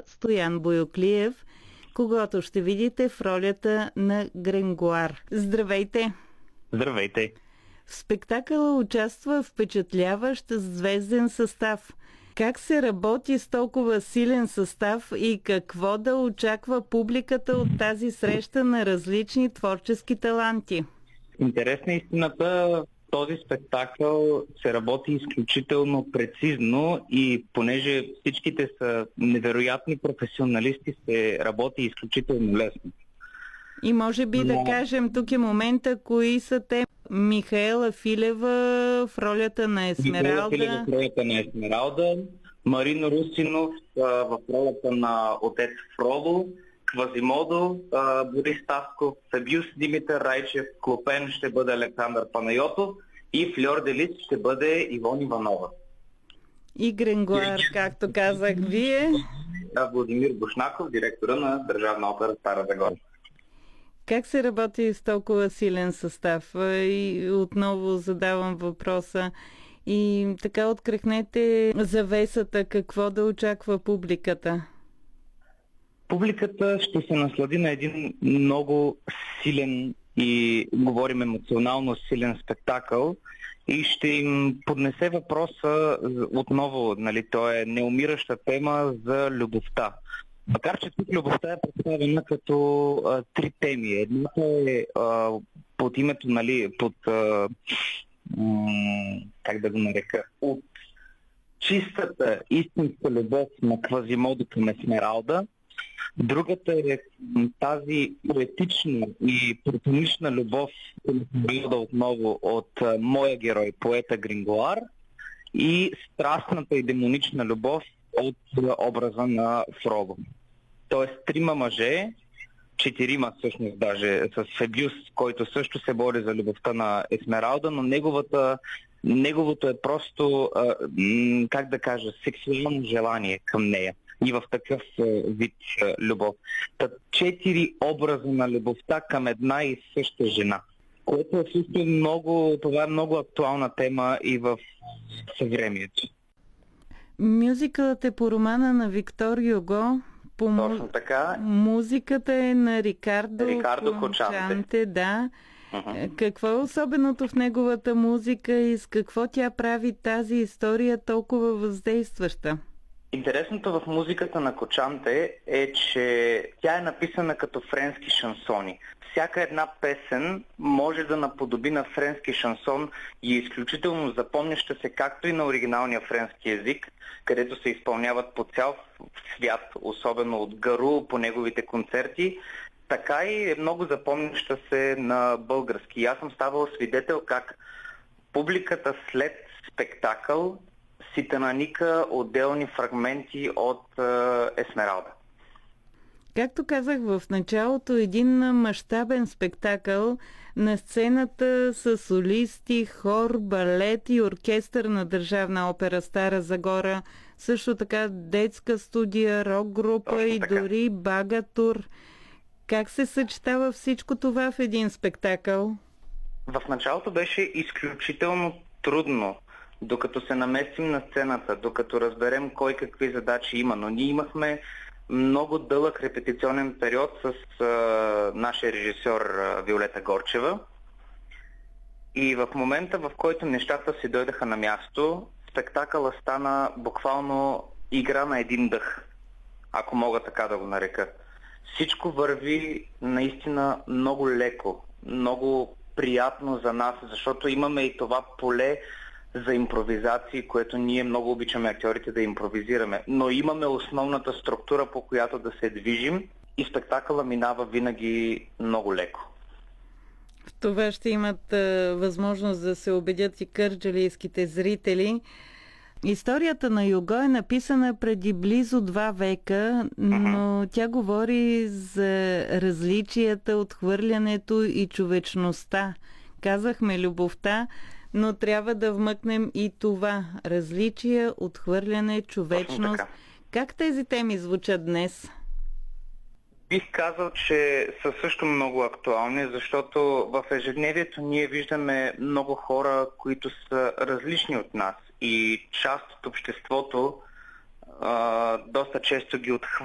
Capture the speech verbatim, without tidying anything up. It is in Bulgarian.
Стоян Бояклиев, когото ще видите в ролята на Гренгоар. Здравейте! Здравейте! В спектакъла участва впечатляващ звезден състав. Как се работи с толкова силен състав и какво да очаква публиката от тази среща на различни творчески таланти? Интересна истината, този спектакъл се работи изключително прецизно и понеже всичките са невероятни професионалисти, се работи изключително лесно. И може би Но... да кажем, тук е момента, кои са те. Михаела Филева в ролята на Есмералда. Михаела Филева в ролята на Есмералда, Марино Русинов а, в ролята на отец Фроло, Квазимодо, а, Борис Тасков, Фабиус Димитър Райчев, Клопен ще бъде Александър Панайотов и Фльор Делис ще бъде Ивон Иванова. И Гренгоар, както казах вие. А, Владимир Бушнаков, директора на Държавна опера Стара Загора. Как се работи с толкова силен състав? И отново задавам въпроса. И така открехнете завесата, какво да очаква публиката? Публиката ще се наслади на един много силен и, говорим емоционално силен спектакъл и ще им поднесе въпроса отново, нали, то е неумираща тема за любовта. Макар че тук любовта е представена като а, три теми. Едната е а, под името, нали, под а, м- как да го нарека, от чистата истинска любов на Квазимодо към Есмералда. Другата е тази поетична и платонична любов към Есмералда отново от а, моя герой, поета Гренгоар, и страстната и демонична любов от образа на Фроло. Тоест трима мъже, четирима всъщност даже, с Фебиус, който също се бори за любовта на Есмералда, но неговата, неговото е просто, а, м, как да кажа, сексуално желание към нея и в такъв а, вид а, любов. Та четири образа на любовта към една и съща жена, което е също много, това е много актуална тема и в съвремието. Мюзикълът е по романа на Виктор Юго. По Точно така. Музиката е на Рикардо, Рикардо Кочанте. Да. Uh-huh. Какво е особеното в неговата музика и с какво тя прави тази история толкова въздействаща? Интересното в музиката на Кочанте е, че тя е написана като френски шансони. Всяка една песен може да наподоби на френски шансон и е изключително запомняща се както и на оригиналния френски език, където се изпълняват по цял свят, особено от Гару по неговите концерти, така и е много запомняща се на български. И аз съм ставал свидетел как публиката след спектакъл си тананика отделни фрагменти от е, Есмералда. Както казах в началото, един мащабен спектакъл на сцената с солисти, хор, балет и оркестър на Държавна опера Стара Загора, също така детска студия, рок-група Точно и така. Дори бага-тур. Как се съчетава всичко това в един спектакъл? В началото беше изключително трудно, докато се наместим на сцената, докато разберем кой какви задачи има, но ние имахме много дълъг репетиционен период с а, нашия режисьор а, Виолета Горчева. И в момента, в който нещата си дойдаха на място, спектакъла стана буквално игра на един дъх, ако мога така да го нарека. Всичко върви наистина много леко, много приятно за нас, защото имаме и това поле за импровизации, което ние много обичаме актьорите да импровизираме. Но имаме основната структура, по която да се движим и спектакъла минава винаги много леко. В това ще имат а, възможност да се убедят и кърджалийските зрители. Историята на Юго е написана преди близо два века, но uh-huh. тя говори за различията, отхвърлянето и човечността. Казахме любовта, но трябва да вмъкнем и това. Различия, отхвърляне, човечност. Как тези теми звучат днес? Бих казал, че са също много актуални, защото в ежедневието ние виждаме много хора, които са различни от нас и част от обществото а, доста често ги отхвърля